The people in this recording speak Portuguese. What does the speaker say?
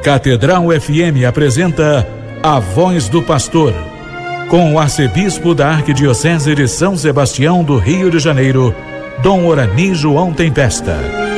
Catedral FM apresenta A Voz do Pastor, com o arcebispo da Arquidiocese de São Sebastião do Rio de Janeiro, Dom Orani João Tempesta.